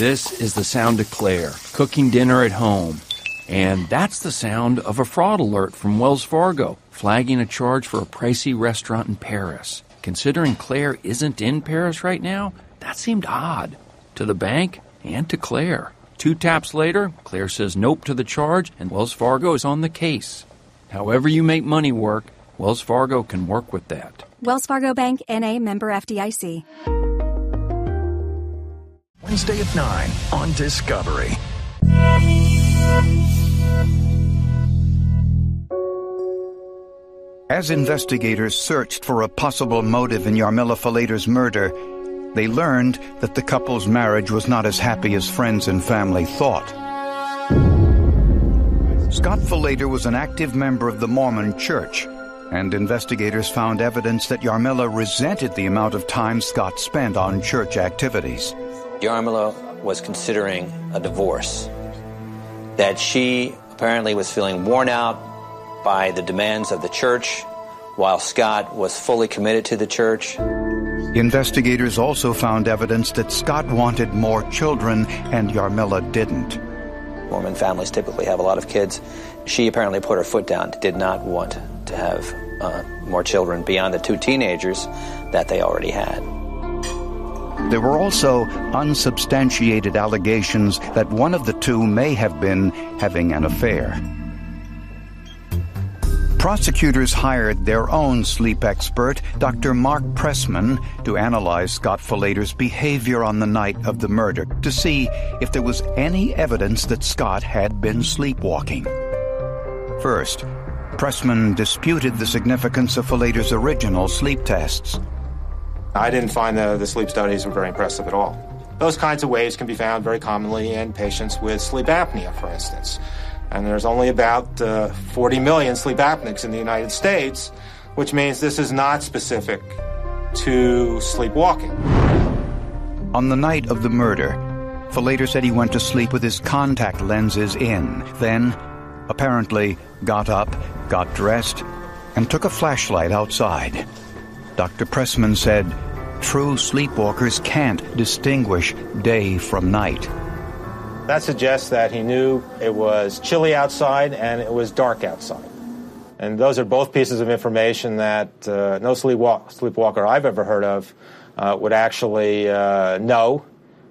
This is the sound of Claire, cooking dinner at home. And that's the sound of a fraud alert from Wells Fargo, flagging a charge for a pricey restaurant in Paris. Considering Claire isn't in Paris right now, that seemed odd. To the bank and to Claire. 2 taps later, Claire says nope to the charge, and Wells Fargo is on the case. However you make money work, Wells Fargo can work with that. Wells Fargo Bank, N.A., member FDIC. Wednesday at 9 on Discovery. As investigators searched for a possible motive in Yarmila Falater's murder, they learned that the couple's marriage was not as happy as friends and family thought. Scott Falater was an active member of the Mormon Church, and investigators found evidence that Yarmila resented the amount of time Scott spent on church activities. Yarmila was considering a divorce, that she apparently was feeling worn out by the demands of the church, while Scott was fully committed to the church. Investigators also found evidence that Scott wanted more children and Yarmila didn't. Mormon families typically have a lot of kids. She apparently put her foot down, did not want to have more children beyond the 2 teenagers that they already had. There were also unsubstantiated allegations that one of the 2 may have been having an affair. Prosecutors hired their own sleep expert, Dr. Mark Pressman, to analyze Scott Falater's behavior on the night of the murder to see if there was any evidence that Scott had been sleepwalking. First, Pressman disputed the significance of Falater's original sleep tests. I didn't find the sleep studies were very impressive at all. Those kinds of waves can be found very commonly in patients with sleep apnea, for instance. And there's only about 40 million sleep apneics in the United States, which means this is not specific to sleepwalking. On the night of the murder, Falater said he went to sleep with his contact lenses in, then, apparently, got up, got dressed, and took a flashlight outside. Dr. Pressman said, true sleepwalkers can't distinguish day from night. That suggests that he knew it was chilly outside and it was dark outside. And those are both pieces of information that no sleepwalker I've ever heard of would actually know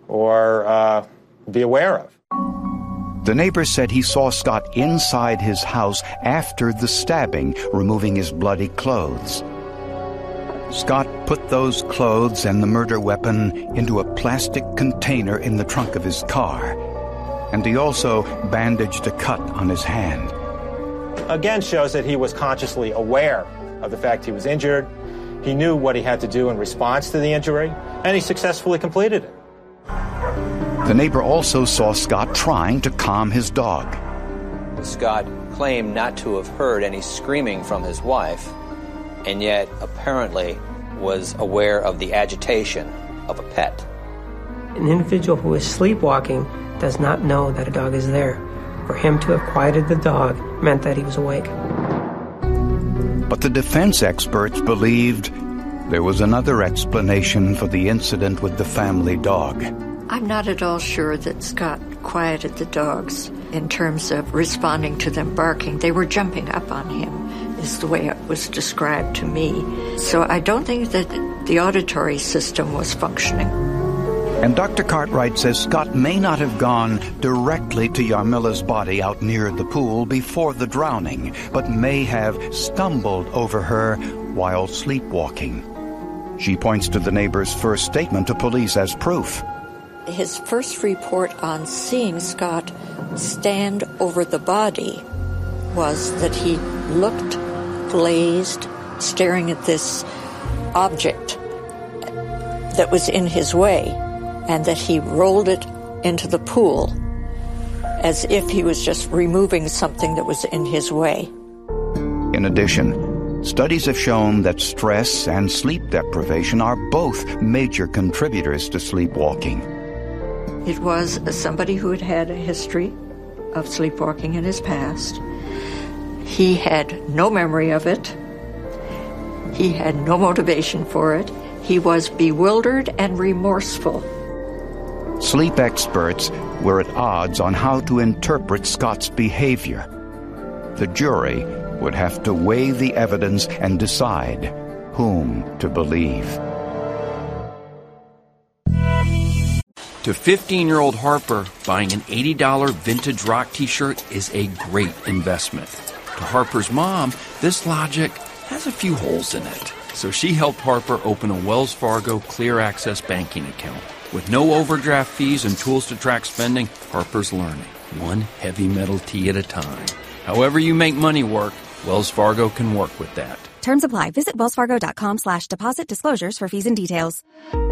or be aware of. The neighbor said he saw Scott inside his house after the stabbing, removing his bloody clothes. Scott put those clothes and the murder weapon into a plastic container in the trunk of his car. And he also bandaged a cut on his hand. Again, shows that he was consciously aware of the fact he was injured. He knew what he had to do in response to the injury, and he successfully completed it. The neighbor also saw Scott trying to calm his dog. Scott claimed not to have heard any screaming from his wife, and yet apparently was aware of the agitation of a pet. An individual who is sleepwalking does not know that a dog is there. For him to have quieted the dog meant that he was awake. But the defense experts believed there was another explanation for the incident with the family dog. I'm not at all sure that Scott quieted the dogs in terms of responding to them barking. They were jumping up on him, is the way it was described to me. So I don't think that the auditory system was functioning. And Dr. Cartwright says Scott may not have gone directly to Yarmila's body out near the pool before the drowning, but may have stumbled over her while sleepwalking. She points to the neighbor's first statement to police as proof. His first report on seeing Scott stand over the body was that he looked glazed, staring at this object that was in his way, and that he rolled it into the pool as if he was just removing something that was in his way. In addition, studies have shown that stress and sleep deprivation are both major contributors to sleepwalking. It was somebody who had had a history of sleepwalking in his past. He had no memory of it. He had no motivation for it. He was bewildered and remorseful. Sleep experts were at odds on how to interpret Scott's behavior. The jury would have to weigh the evidence and decide whom to believe. To 15-year-old Harper, buying an $80 vintage rock t-shirt is a great investment. To Harper's mom, this logic has a few holes in it. So she helped Harper open a Wells Fargo Clear Access banking account. With no overdraft fees and tools to track spending, Harper's learning, one heavy metal tea at a time. However you make money work, Wells Fargo can work with that. Terms apply. Visit wellsfargo.com/deposit disclosures for fees and details.